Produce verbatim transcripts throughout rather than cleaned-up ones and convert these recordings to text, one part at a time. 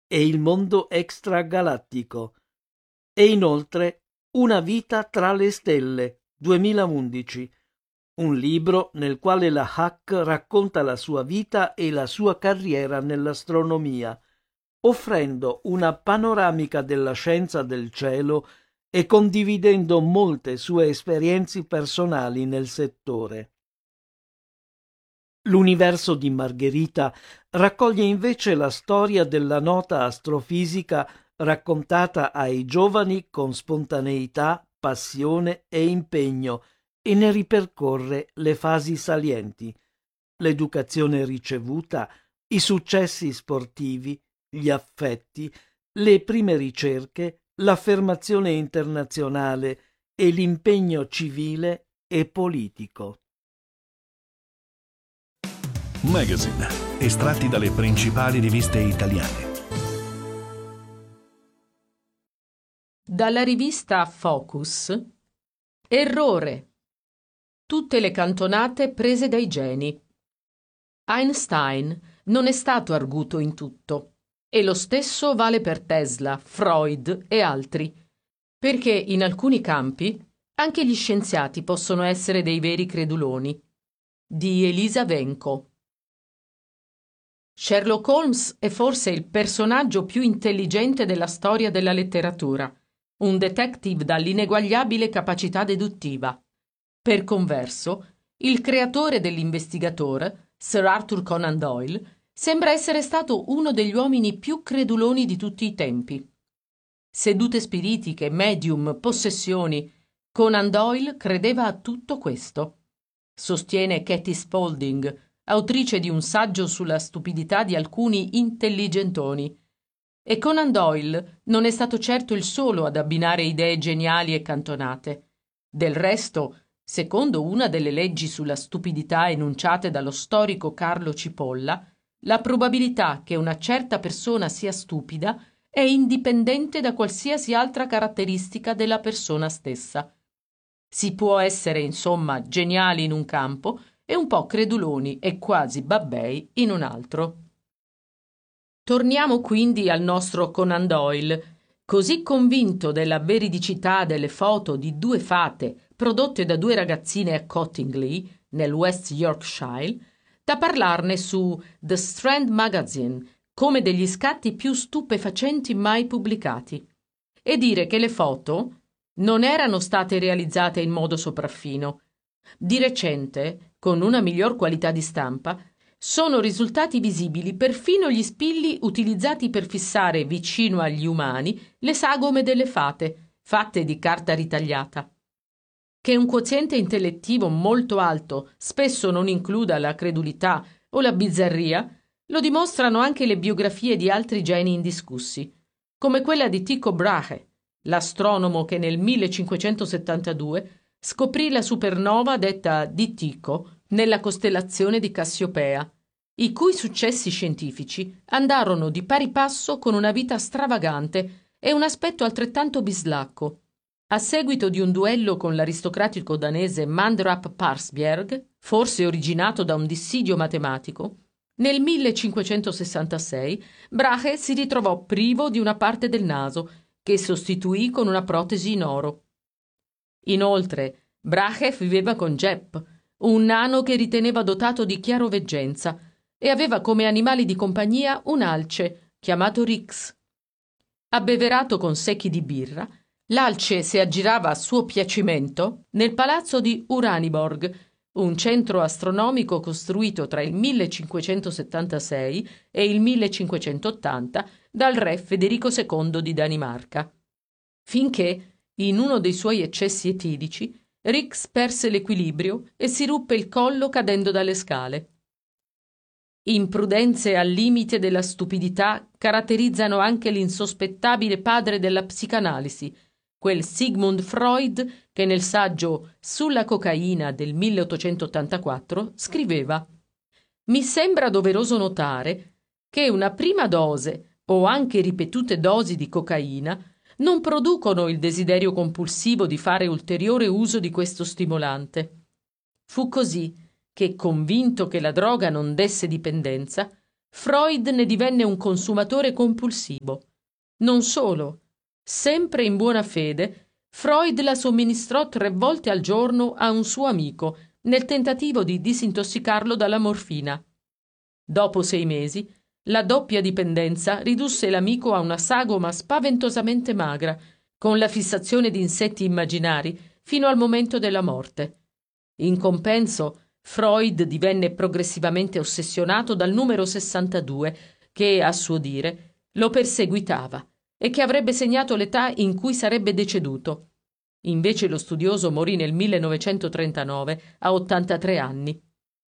e il mondo extragalattico, e inoltre Una vita tra le stelle, duemilaundici, un libro nel quale la Hack racconta la sua vita e la sua carriera nell'astronomia, offrendo una panoramica della scienza del cielo e condividendo molte sue esperienze personali nel settore. L'universo di Margherita raccoglie invece la storia della nota astrofisica raccontata ai giovani con spontaneità, passione e impegno, e ne ripercorre le fasi salienti: l'educazione ricevuta, i successi sportivi, gli affetti, le prime ricerche, l'affermazione internazionale e l'impegno civile e politico. Magazine, estratti dalle principali riviste italiane. Dalla rivista Focus. Errore. Tutte le cantonate prese dai geni. Einstein non è stato arguto in tutto, e lo stesso vale per Tesla, Freud e altri, perché in alcuni campi anche gli scienziati possono essere dei veri creduloni. Di Elisa Venco. Sherlock Holmes è forse il personaggio più intelligente della storia della letteratura, un detective dall'ineguagliabile capacità deduttiva. Per converso, il creatore dell'investigatore, Sir Arthur Conan Doyle, sembra essere stato uno degli uomini più creduloni di tutti i tempi. Sedute spiritiche, medium, possessioni, Conan Doyle credeva a tutto questo. Sostiene Katie Spaulding, autrice di un saggio sulla stupidità di alcuni intelligentoni. E Conan Doyle non è stato certo il solo ad abbinare idee geniali e cantonate. Del resto, secondo una delle leggi sulla stupidità enunciate dallo storico Carlo Cipolla, la probabilità che una certa persona sia stupida è indipendente da qualsiasi altra caratteristica della persona stessa. Si può essere, insomma, geniali in un campo e un po' creduloni e quasi babbei in un altro. Torniamo quindi al nostro Conan Doyle, così convinto della veridicità delle foto di due fate prodotte da due ragazzine a Cottingley, nel West Yorkshire, da parlarne su The Strand Magazine come degli scatti più stupefacenti mai pubblicati, e dire che le foto non erano state realizzate in modo sopraffino. Di recente, con una miglior qualità di stampa, sono risultati visibili perfino gli spilli utilizzati per fissare vicino agli umani le sagome delle fate, fatte di carta ritagliata. Che un quoziente intellettivo molto alto spesso non includa la credulità o la bizzarria, lo dimostrano anche le biografie di altri geni indiscussi, come quella di Tycho Brahe, l'astronomo che nel millecinquecentosettantadue scoprì la supernova detta di Tycho nella costellazione di Cassiopea, i cui successi scientifici andarono di pari passo con una vita stravagante e un aspetto altrettanto bislacco. A seguito di un duello con l'aristocratico danese Mandrap Parsberg, forse originato da un dissidio matematico, nel millecinquecentosessantasei Brahe si ritrovò privo di una parte del naso, che sostituì con una protesi in oro. Inoltre, Brahe viveva con Jep, un nano che riteneva dotato di chiaroveggenza, e aveva come animali di compagnia un alce, chiamato Rix. Abbeverato con secchi di birra, l'alce si aggirava a suo piacimento nel palazzo di Uraniborg, un centro astronomico costruito tra il millecinquecentosettantasei e il millecinquecentottanta dal re Federico secondo di Danimarca. Finché, in uno dei suoi eccessi etilici, Rix perse l'equilibrio e si ruppe il collo cadendo dalle scale. Imprudenze al limite della stupidità caratterizzano anche l'insospettabile padre della psicanalisi, quel Sigmund Freud che nel saggio Sulla cocaina del milleottocentottantaquattro scriveva: «Mi sembra doveroso notare che una prima dose o anche ripetute dosi di cocaina non producono il desiderio compulsivo di fare ulteriore uso di questo stimolante. Fu così che, convinto che la droga non desse dipendenza, Freud ne divenne un consumatore compulsivo. Non solo, sempre in buona fede, Freud la somministrò tre volte al giorno a un suo amico nel tentativo di disintossicarlo dalla morfina. Dopo sei mesi, la doppia dipendenza ridusse l'amico a una sagoma spaventosamente magra, con la fissazione di insetti immaginari fino al momento della morte. In compenso, Freud divenne progressivamente ossessionato dal numero sessantadue, che, a suo dire, lo perseguitava e che avrebbe segnato l'età in cui sarebbe deceduto. Invece lo studioso morì nel millenovecentotrentanove a ottantatré anni.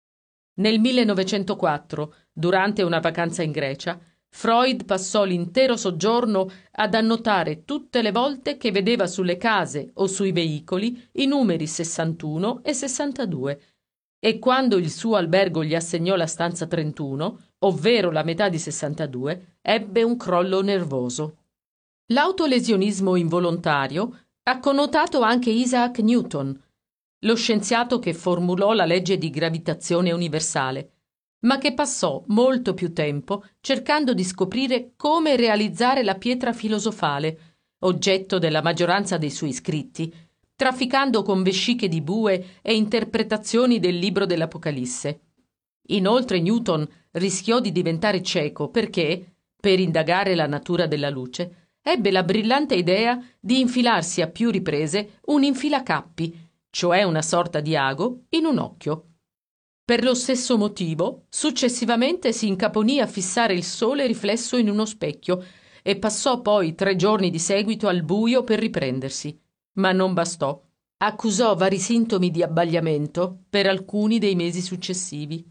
Nel millenovecentoquattro, durante una vacanza in Grecia, Freud passò l'intero soggiorno ad annotare tutte le volte che vedeva sulle case o sui veicoli i numeri sessantuno e sessantadue, e quando il suo albergo gli assegnò la stanza trentuno, ovvero la metà di sessantadue, ebbe un crollo nervoso. L'autolesionismo involontario ha connotato anche Isaac Newton, lo scienziato che formulò la legge di gravitazione universale, ma che passò molto più tempo cercando di scoprire come realizzare la pietra filosofale, oggetto della maggioranza dei suoi scritti, trafficando con vesciche di bue e interpretazioni del libro dell'Apocalisse. Inoltre Newton rischiò di diventare cieco perché, per indagare la natura della luce, ebbe la brillante idea di infilarsi a più riprese un infilacappi, cioè una sorta di ago, in un occhio. Per lo stesso motivo, successivamente si incaponì a fissare il sole riflesso in uno specchio e passò poi tre giorni di seguito al buio per riprendersi. Ma non bastò. Accusò vari sintomi di abbagliamento per alcuni dei mesi successivi.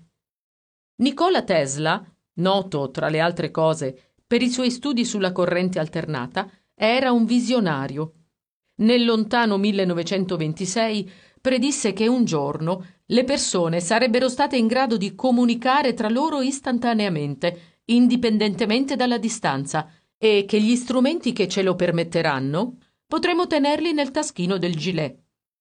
Nikola Tesla, noto tra le altre cose per i suoi studi sulla corrente alternata, era un visionario. Nel lontano millenovecentoventisei predisse che un giorno le persone sarebbero state in grado di comunicare tra loro istantaneamente, indipendentemente dalla distanza, e che gli strumenti che ce lo permetteranno potremo tenerli nel taschino del gilet.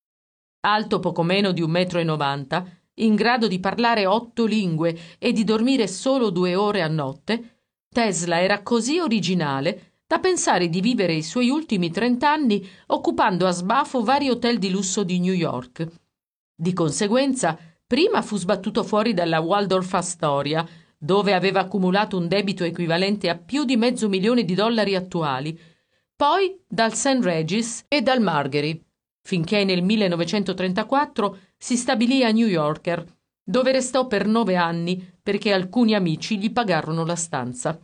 Alto poco meno di un metro e novanta, in grado di parlare otto lingue e di dormire solo due ore a notte, Tesla era così originale da pensare di vivere i suoi ultimi trent'anni occupando a sbafo vari hotel di lusso di New York. Di conseguenza, prima fu sbattuto fuori dalla Waldorf Astoria, dove aveva accumulato un debito equivalente a più di mezzo milione di dollari attuali, poi dal Saint Regis e dal Margery, finché nel millenovecentotrentaquattro si stabilì a New Yorker, dove restò per nove anni perché alcuni amici gli pagarono la stanza.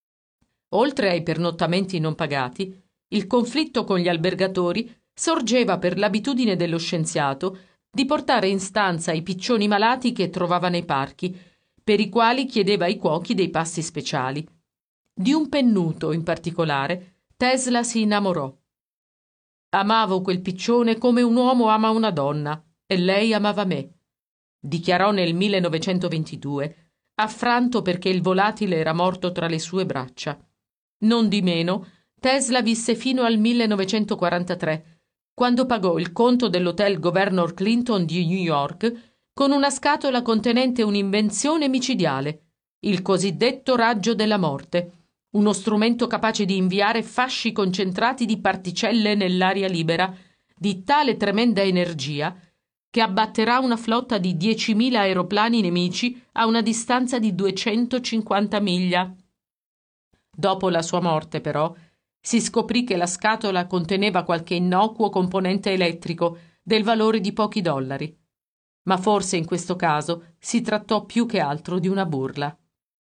Oltre ai pernottamenti non pagati, il conflitto con gli albergatori sorgeva per l'abitudine dello scienziato di portare in stanza i piccioni malati che trovava nei parchi, per i quali chiedeva ai cuochi dei pasti speciali. Di un pennuto, in particolare, Tesla si innamorò. «Amavo quel piccione come un uomo ama una donna, e lei amava me», dichiarò nel millenovecentoventidue, affranto perché il volatile era morto tra le sue braccia. Non di meno, Tesla visse fino al millenovecentoquarantatré, quando pagò il conto dell'hotel Governor Clinton di New York con una scatola contenente un'invenzione micidiale, il cosiddetto raggio della morte, uno strumento capace di inviare fasci concentrati di particelle nell'aria libera di tale tremenda energia che abbatterà una flotta di diecimila aeroplani nemici a una distanza di duecentocinquanta miglia. Dopo la sua morte, però, si scoprì che la scatola conteneva qualche innocuo componente elettrico del valore di pochi dollari. Ma forse in questo caso si trattò più che altro di una burla.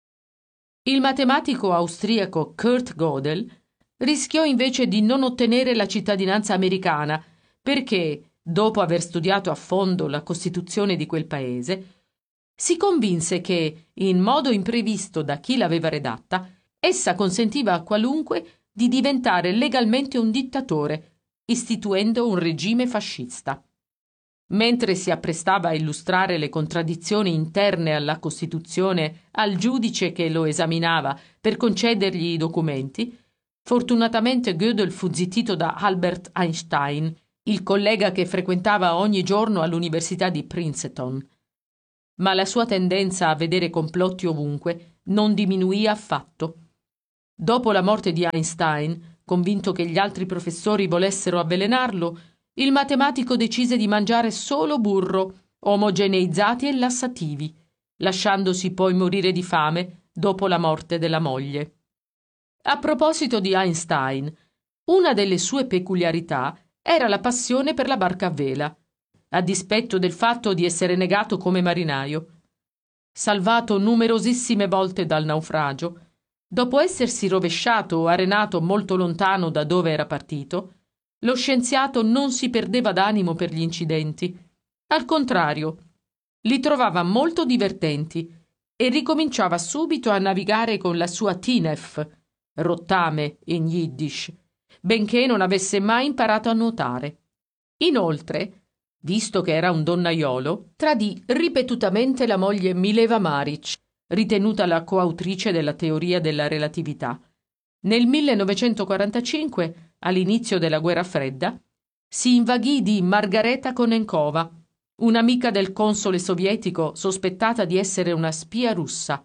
Il matematico austriaco Kurt Gödel rischiò invece di non ottenere la cittadinanza americana perché, dopo aver studiato a fondo la Costituzione di quel paese, si convinse che, in modo imprevisto da chi l'aveva redatta, essa consentiva a qualunque di diventare legalmente un dittatore, istituendo un regime fascista. Mentre si apprestava a illustrare le contraddizioni interne alla Costituzione al giudice che lo esaminava per concedergli i documenti, fortunatamente Gödel fu zittito da Albert Einstein, il collega che frequentava ogni giorno all'università di Princeton. Ma la sua tendenza a vedere complotti ovunque non diminuì affatto. Dopo la morte di Einstein, convinto che gli altri professori volessero avvelenarlo, il matematico decise di mangiare solo burro, omogeneizzati e lassativi, lasciandosi poi morire di fame dopo la morte della moglie. A proposito di Einstein, una delle sue peculiarità era la passione per la barca a vela, a dispetto del fatto di essere negato come marinaio. Salvato numerosissime volte dal naufragio, dopo essersi rovesciato o arenato molto lontano da dove era partito, lo scienziato non si perdeva d'animo per gli incidenti. Al contrario, li trovava molto divertenti e ricominciava subito a navigare con la sua Tinef, rottame in Yiddish, benché non avesse mai imparato a nuotare. Inoltre, visto che era un donnaiolo, tradì ripetutamente la moglie Mileva Maric, ritenuta la coautrice della teoria della relatività. Nel millenovecentoquarantacinque, all'inizio della guerra fredda, si invaghì di Margareta Konenkova, un'amica del console sovietico sospettata di essere una spia russa.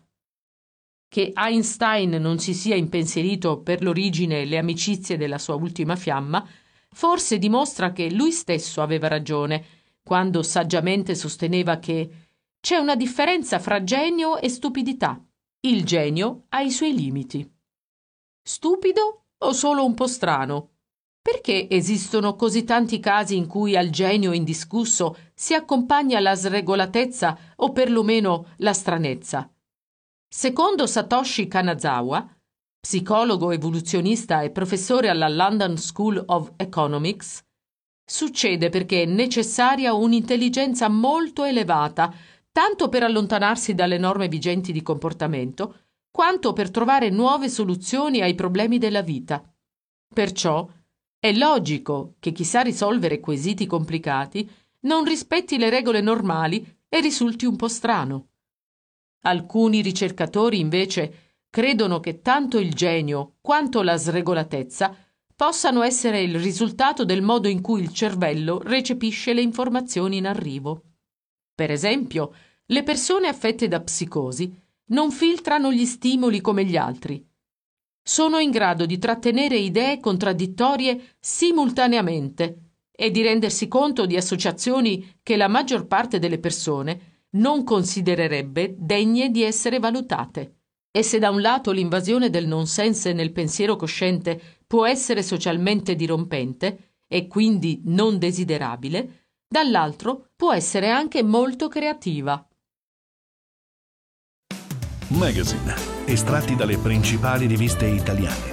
Che Einstein non si sia impensierito per l'origine e le amicizie della sua ultima fiamma, forse dimostra che lui stesso aveva ragione quando saggiamente sosteneva che c'è una differenza fra genio e stupidità. Il genio ha i suoi limiti. Stupido o solo un po' strano? Perché esistono così tanti casi in cui al genio indiscusso si accompagna la sregolatezza o perlomeno la stranezza? Secondo Satoshi Kanazawa, psicologo evoluzionista e professore alla London School of Economics, succede perché è necessaria un'intelligenza molto elevata, tanto per allontanarsi dalle norme vigenti di comportamento, quanto per trovare nuove soluzioni ai problemi della vita. Perciò è logico che chi sa risolvere quesiti complicati non rispetti le regole normali e risulti un po' strano. Alcuni ricercatori, invece, credono che tanto il genio quanto la sregolatezza possano essere il risultato del modo in cui il cervello recepisce le informazioni in arrivo. Per esempio, le persone affette da psicosi non filtrano gli stimoli come gli altri. Sono in grado di trattenere idee contraddittorie simultaneamente e di rendersi conto di associazioni che la maggior parte delle persone non considererebbe degne di essere valutate. E se da un lato l'invasione del nonsense nel pensiero cosciente può essere socialmente dirompente e quindi non desiderabile, dall'altro può essere anche molto creativa. Magazine, estratti dalle principali riviste italiane.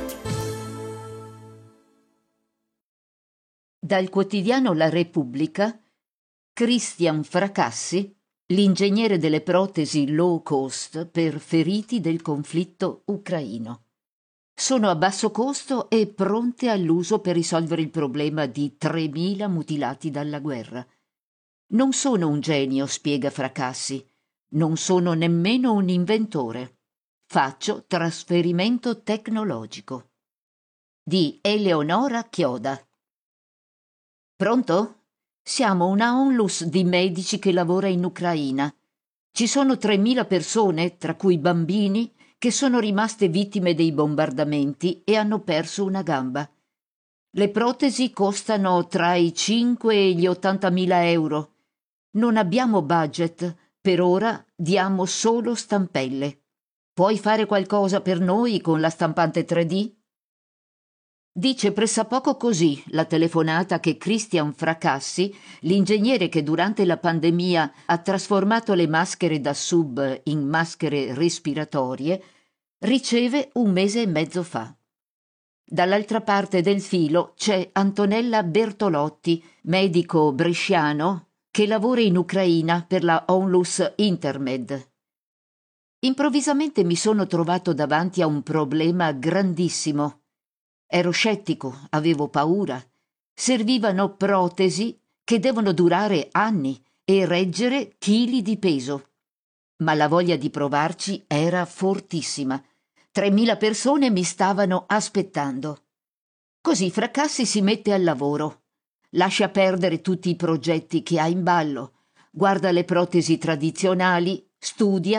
Dal quotidiano La Repubblica, Christian Fracassi, l'ingegnere delle protesi low cost per feriti del conflitto ucraino. Sono a basso costo e pronte all'uso per risolvere il problema di tremila mutilati dalla guerra. Non sono un genio, spiega Fracassi. Non sono nemmeno un inventore. Faccio trasferimento tecnologico. Di Eleonora Chioda. Pronto? Siamo una onlus di medici che lavora in Ucraina. Ci sono tremila persone, tra cui bambini, che sono rimaste vittime dei bombardamenti e hanno perso una gamba. Le protesi costano tra i cinque e gli ottantamila euro. Non abbiamo budget, per ora diamo solo stampelle. Puoi fare qualcosa per noi con la stampante tre D? Dice pressappoco così la telefonata che Christian Fracassi, l'ingegnere che durante la pandemia ha trasformato le maschere da sub in maschere respiratorie, riceve un mese e mezzo fa. Dall'altra parte del filo c'è Antonella Bertolotti, medico bresciano, che lavora in Ucraina per la Onlus Intermed. Improvvisamente mi sono trovato davanti a un problema grandissimo. Ero scettico, avevo paura. Servivano protesi che devono durare anni e reggere chili di peso. Ma la voglia di provarci era fortissima. Tremila persone mi stavano aspettando. Così Fracassi si mette al lavoro. Lascia perdere tutti i progetti che ha in ballo. Guarda le protesi tradizionali, studia,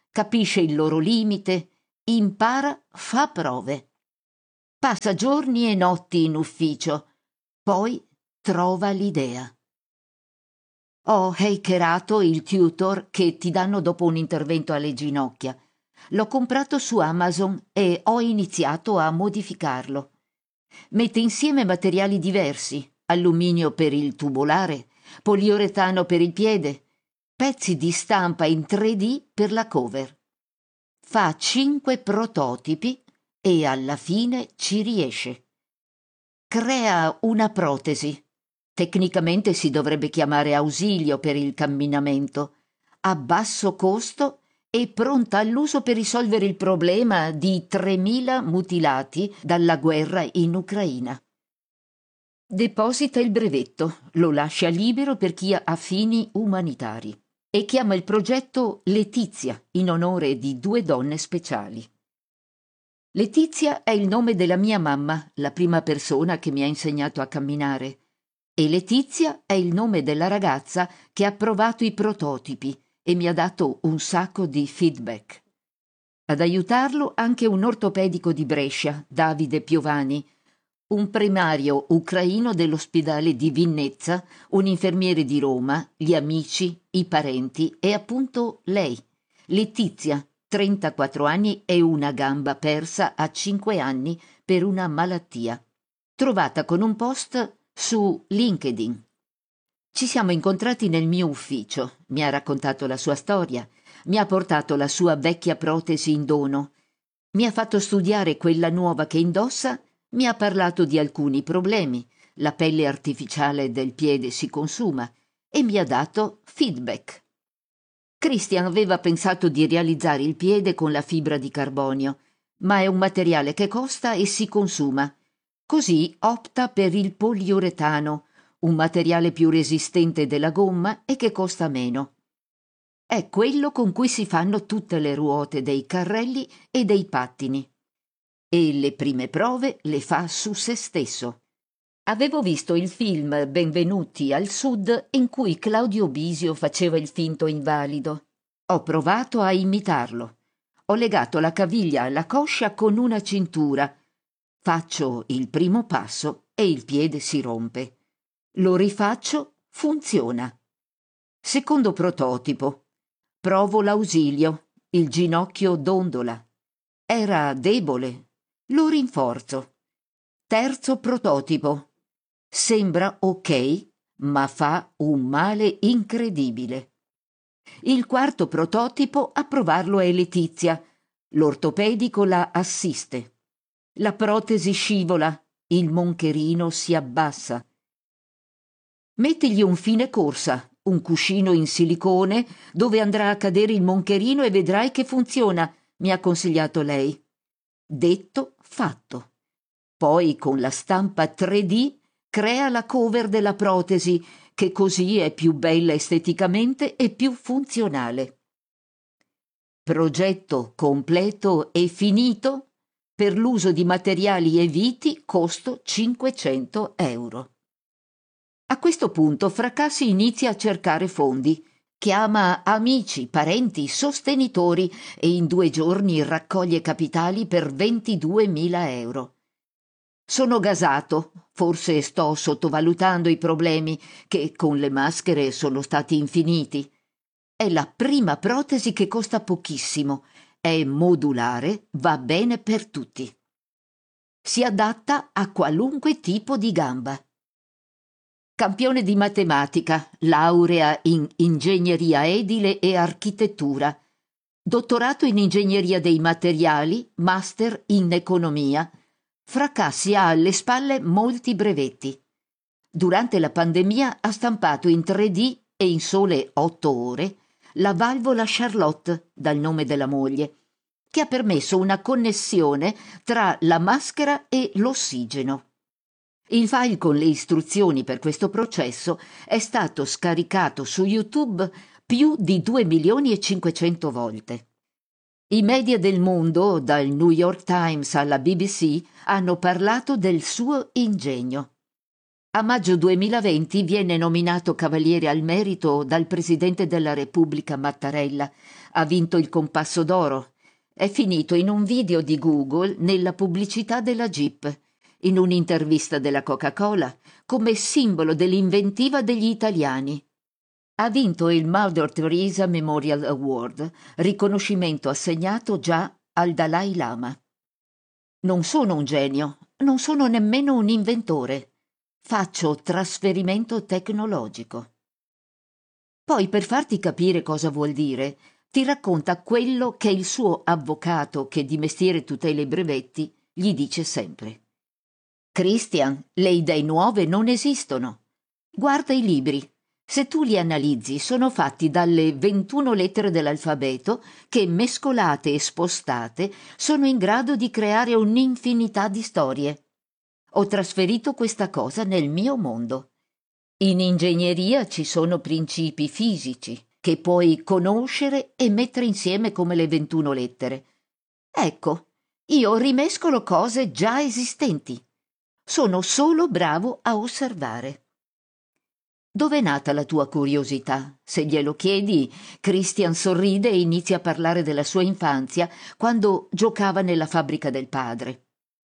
capisce il loro limite, impara, fa prove. Passa giorni e notti in ufficio, poi trova l'idea. Ho hackerato il tutor che ti danno dopo un intervento alle ginocchia. L'ho comprato su Amazon e ho iniziato a modificarlo. Mette insieme materiali diversi, alluminio per il tubolare, poliuretano per il piede, pezzi di stampa in tre D per la cover. Fa cinque prototipi e alla fine ci riesce. Crea una protesi. Tecnicamente si dovrebbe chiamare ausilio per il camminamento, a basso costo e pronta all'uso per risolvere il problema di tremila mutilati dalla guerra in Ucraina. Deposita il brevetto, lo lascia libero per chi ha fini umanitari e chiama il progetto Letizia in onore di due donne speciali. Letizia è il nome della mia mamma, la prima persona che mi ha insegnato a camminare, e Letizia è il nome della ragazza che ha provato i prototipi e mi ha dato un sacco di feedback. Ad aiutarlo anche un ortopedico di Brescia, Davide Piovani, un primario ucraino dell'ospedale di Vinnezza, un infermiere di Roma, gli amici, i parenti e appunto lei, Letizia, trentaquattro anni e una gamba persa a cinque anni per una malattia, trovata con un post su LinkedIn. Ci siamo incontrati nel mio ufficio, mi ha raccontato la sua storia, mi ha portato la sua vecchia protesi in dono, mi ha fatto studiare quella nuova che indossa, mi ha parlato di alcuni problemi, la pelle artificiale del piede si consuma, e mi ha dato feedback. Christian aveva pensato di realizzare il piede con la fibra di carbonio, ma è un materiale che costa e si consuma. Così opta per il poliuretano, un materiale più resistente della gomma e che costa meno. È quello con cui si fanno tutte le ruote dei carrelli e dei pattini. E le prime prove le fa su se stesso. Avevo visto il film Benvenuti al Sud in cui Claudio Bisio faceva il finto invalido. Ho provato a imitarlo. Ho legato la caviglia alla coscia con una cintura. Faccio il primo passo e il piede si rompe. Lo rifaccio, funziona. Secondo prototipo. Provo l'ausilio, il ginocchio dondola. Era debole. Lo rinforzo. Terzo prototipo. Sembra ok, ma fa un male incredibile. Il quarto prototipo a provarlo è Letizia. L'ortopedico la assiste. La protesi scivola, il moncherino si abbassa. Mettigli un fine corsa, un cuscino in silicone dove andrà a cadere il moncherino e vedrai che funziona, mi ha consigliato lei. Detto, fatto. Poi con la stampa tre D crea la cover della protesi, che così è più bella esteticamente e più funzionale. Progetto completo e finito. Per l'uso di materiali e viti costo cinquecento euro. A questo punto Fracassi inizia a cercare fondi. Chiama amici, parenti, sostenitori e in due giorni raccoglie capitali per ventiduemila euro. Sono gasato, forse sto sottovalutando i problemi che con le maschere sono stati infiniti. È la prima protesi che costa pochissimo, è modulare, va bene per tutti. Si adatta a qualunque tipo di gamba. Campione di matematica, laurea in ingegneria edile e architettura, dottorato in ingegneria dei materiali, master in economia. Fracassi ha alle spalle molti brevetti. Durante la pandemia ha stampato in tre D e in sole otto ore la valvola Charlotte, dal nome della moglie, che ha permesso una connessione tra la maschera e l'ossigeno. Il file con le istruzioni per questo processo è stato scaricato su YouTube più di due milioni e cinquecento volte. I media del mondo, dal New York Times alla B B C, hanno parlato del suo ingegno. A maggio duemilaventi viene nominato Cavaliere al Merito dal Presidente della Repubblica Mattarella, ha vinto il Compasso d'Oro, è finito in un video di Google nella pubblicità della Jeep, in un'intervista della Coca-Cola, come simbolo dell'inventiva degli italiani. Ha vinto il Mother Teresa Memorial Award, riconoscimento assegnato già al Dalai Lama. Non sono un genio, non sono nemmeno un inventore. Faccio trasferimento tecnologico. Poi, per farti capire cosa vuol dire, ti racconta quello che il suo avvocato, che di mestiere tutela i brevetti, gli dice sempre. Christian, le idee nuove non esistono. Guarda i libri. Se tu li analizzi, sono fatti dalle ventuno lettere dell'alfabeto che, mescolate e spostate, sono in grado di creare un'infinità di storie. Ho trasferito questa cosa nel mio mondo. In ingegneria ci sono principi fisici che puoi conoscere e mettere insieme come le ventuno lettere. Ecco, io rimescolo cose già esistenti. Sono solo bravo a osservare. Dov'è nata la tua curiosità? Se glielo chiedi, Christian sorride e inizia a parlare della sua infanzia quando giocava nella fabbrica del padre.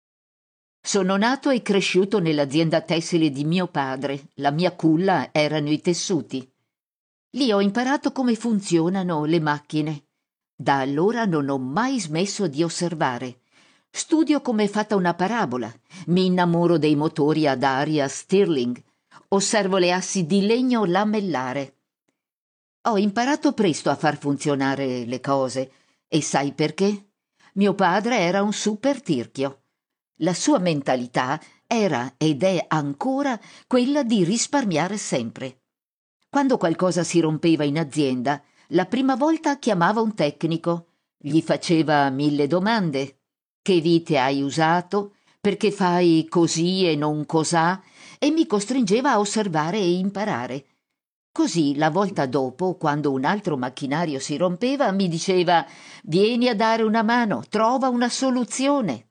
Sono nato e cresciuto nell'azienda tessile di mio padre. La mia culla erano i tessuti. Lì ho imparato come funzionano le macchine. Da allora non ho mai smesso di osservare. Studio come è fatta una parabola. Mi innamoro dei motori ad aria Stirling. Osservo le assi di legno lamellare. Ho imparato presto a far funzionare le cose. E sai perché? Mio padre era un super tirchio. La sua mentalità era ed è ancora quella di risparmiare sempre. Quando qualcosa si rompeva in azienda, la prima volta chiamava un tecnico, gli faceva mille domande. Che vite hai usato? Perché fai così e non cosà? E mi costringeva a osservare e imparare. Così, la volta dopo, quando un altro macchinario si rompeva, mi diceva «Vieni a dare una mano, trova una soluzione».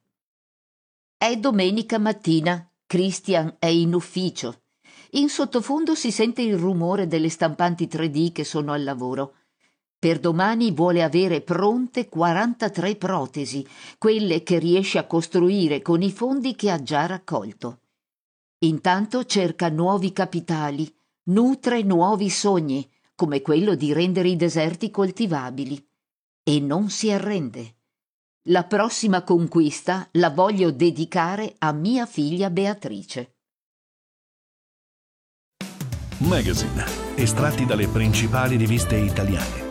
È domenica mattina, Christian è in ufficio. In sottofondo si sente il rumore delle stampanti tre D che sono al lavoro. Per domani vuole avere pronte quarantatré protesi, quelle che riesce a costruire con i fondi che ha già raccolto. Intanto cerca nuovi capitali, nutre nuovi sogni, come quello di rendere i deserti coltivabili. E non si arrende. La prossima conquista la voglio dedicare a mia figlia Beatrice. Magazine, estratti dalle principali riviste italiane.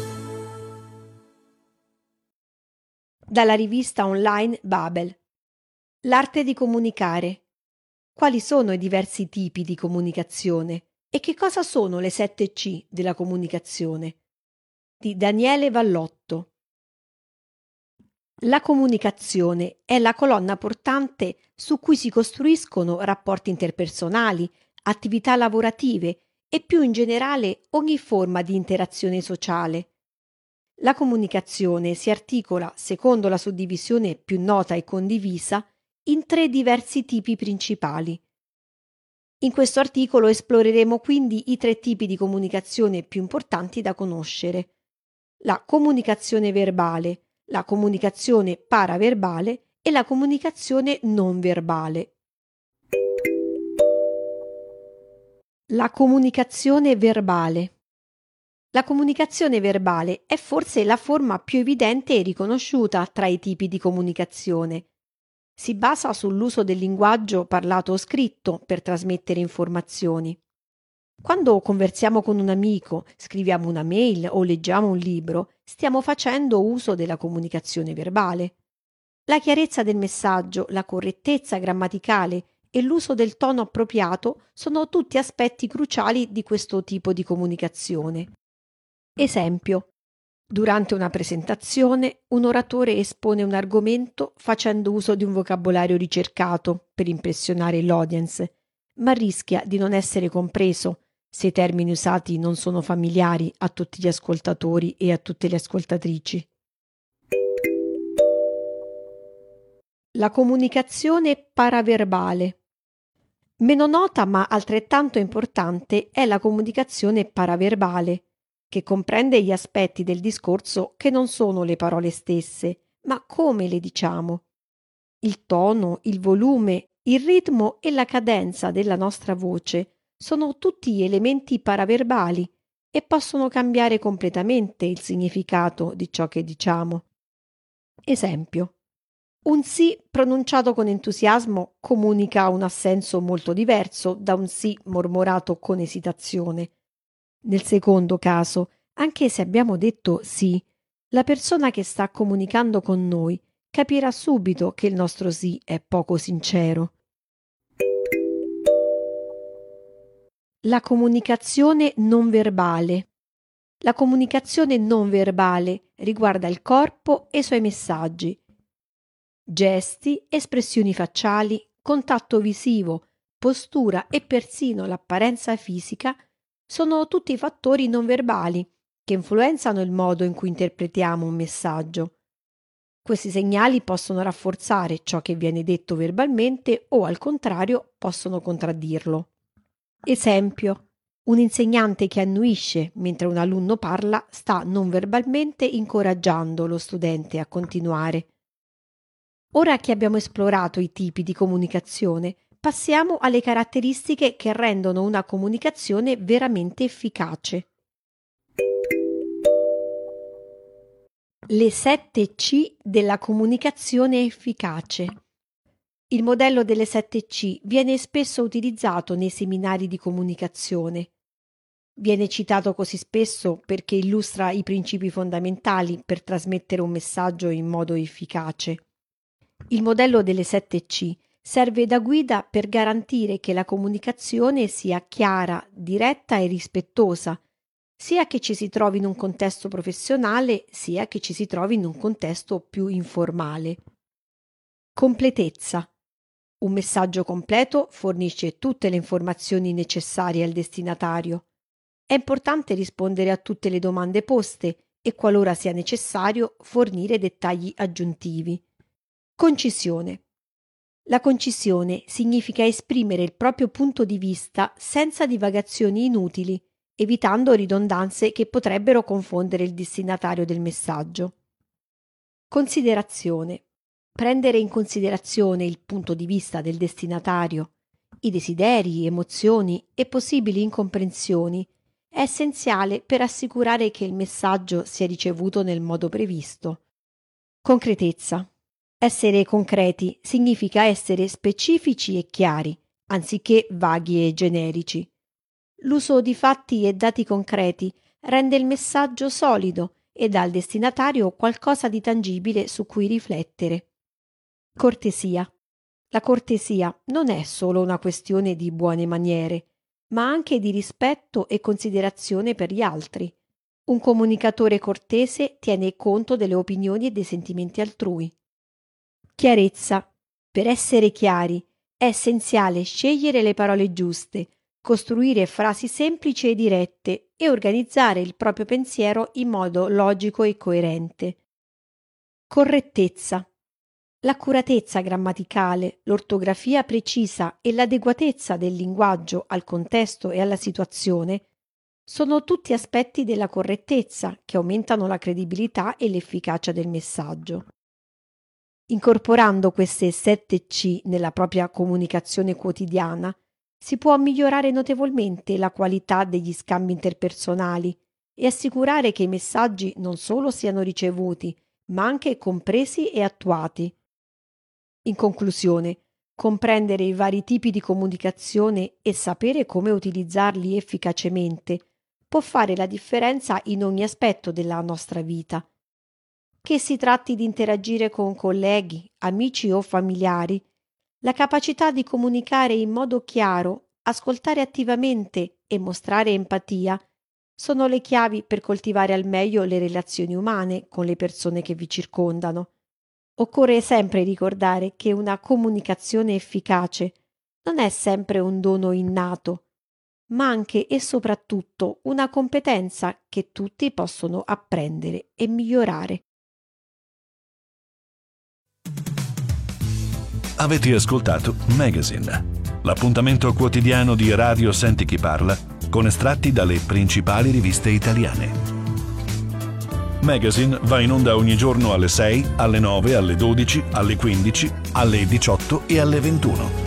Dalla rivista online Babel. L'arte di comunicare. Quali sono i diversi tipi di comunicazione e che cosa sono le sette C della comunicazione? Di Daniele Vallotto. La comunicazione è la colonna portante su cui si costruiscono rapporti interpersonali, attività lavorative e più in generale ogni forma di interazione sociale. La comunicazione si articola, secondo la suddivisione più nota e condivisa, in tre diversi tipi principali. In questo articolo esploreremo quindi i tre tipi di comunicazione più importanti da conoscere: la comunicazione verbale, la comunicazione paraverbale e la comunicazione non verbale. La comunicazione verbale. La comunicazione verbale è forse la forma più evidente e riconosciuta tra i tipi di comunicazione. Si basa sull'uso del linguaggio parlato o scritto per trasmettere informazioni. Quando conversiamo con un amico, scriviamo una mail o leggiamo un libro, stiamo facendo uso della comunicazione verbale. La chiarezza del messaggio, la correttezza grammaticale e l'uso del tono appropriato sono tutti aspetti cruciali di questo tipo di comunicazione. Esempio: durante una presentazione, un oratore espone un argomento facendo uso di un vocabolario ricercato per impressionare l'audience, ma rischia di non essere compreso se i termini usati non sono familiari a tutti gli ascoltatori e a tutte le ascoltatrici. La comunicazione paraverbale. Meno nota ma altrettanto importante è la comunicazione paraverbale. che comprende gli aspetti del discorso che non sono le parole stesse, ma come le diciamo. Il tono, il volume, il ritmo e la cadenza della nostra voce sono tutti elementi paraverbali e possono cambiare completamente il significato di ciò che diciamo. Esempio. Un sì pronunciato con entusiasmo comunica un assenso molto diverso da un sì mormorato con esitazione. Nel secondo caso, anche se abbiamo detto sì, la persona che sta comunicando con noi capirà subito che il nostro sì è poco sincero. La comunicazione non verbale. La comunicazione non verbale riguarda il corpo e i suoi messaggi. Gesti, espressioni facciali, contatto visivo, postura e persino l'apparenza fisica sono tutti fattori non verbali che influenzano il modo in cui interpretiamo un messaggio. Questi segnali possono rafforzare ciò che viene detto verbalmente o, al contrario, possono contraddirlo. Esempio: un insegnante che annuisce mentre un alunno parla sta non verbalmente incoraggiando lo studente a continuare. Ora che abbiamo esplorato i tipi di comunicazione, passiamo alle caratteristiche che rendono una comunicazione veramente efficace. Le sette C della comunicazione efficace. Il modello delle sette C viene spesso utilizzato nei seminari di comunicazione. Viene citato così spesso perché illustra i principi fondamentali per trasmettere un messaggio in modo efficace. Il modello delle sette C serve da guida per garantire che la comunicazione sia chiara, diretta e rispettosa, sia che ci si trovi in un contesto professionale, sia che ci si trovi in un contesto più informale. Completezza. Un messaggio completo fornisce tutte le informazioni necessarie al destinatario. È importante rispondere a tutte le domande poste e, qualora sia necessario, fornire dettagli aggiuntivi. Concisione. La concisione significa esprimere il proprio punto di vista senza divagazioni inutili, evitando ridondanze che potrebbero confondere il destinatario del messaggio. Considerazione. Prendere in considerazione il punto di vista del destinatario, i desideri, emozioni e possibili incomprensioni è essenziale per assicurare che il messaggio sia ricevuto nel modo previsto. Concretezza. Essere concreti significa essere specifici e chiari, anziché vaghi e generici. L'uso di fatti e dati concreti rende il messaggio solido e dà al destinatario qualcosa di tangibile su cui riflettere. Cortesia. La cortesia non è solo una questione di buone maniere, ma anche di rispetto e considerazione per gli altri. Un comunicatore cortese tiene conto delle opinioni e dei sentimenti altrui. Chiarezza. Per essere chiari è essenziale scegliere le parole giuste, costruire frasi semplici e dirette e organizzare il proprio pensiero in modo logico e coerente. Correttezza. L'accuratezza grammaticale, l'ortografia precisa e l'adeguatezza del linguaggio al contesto e alla situazione sono tutti aspetti della correttezza che aumentano la credibilità e l'efficacia del messaggio. Incorporando queste sette C nella propria comunicazione quotidiana, si può migliorare notevolmente la qualità degli scambi interpersonali e assicurare che i messaggi non solo siano ricevuti, ma anche compresi e attuati. In conclusione, comprendere i vari tipi di comunicazione e sapere come utilizzarli efficacemente può fare la differenza in ogni aspetto della nostra vita. Che si tratti di interagire con colleghi, amici o familiari, la capacità di comunicare in modo chiaro, ascoltare attivamente e mostrare empatia sono le chiavi per coltivare al meglio le relazioni umane con le persone che vi circondano. Occorre sempre ricordare che una comunicazione efficace non è sempre un dono innato, ma anche e soprattutto una competenza che tutti possono apprendere e migliorare. Avete ascoltato Magazine, l'appuntamento quotidiano di Radio Senti Chi Parla con estratti dalle principali riviste italiane. Magazine va in onda ogni giorno alle sei, alle nove, alle dodici, alle quindici, alle diciotto e alle ventuno.